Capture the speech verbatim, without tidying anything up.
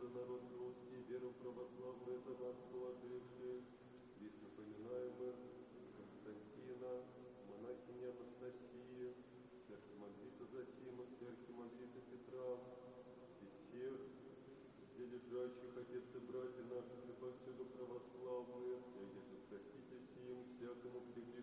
народ русский, веру православную за нас положивших, лишь напоминаем их Константина, монахини Анастасии, архимандрита Зосима, архимандрита Петра, и всех, где лежащих, отец и братья наших, и повсюду православные, и если простите сим всякому прегрешению,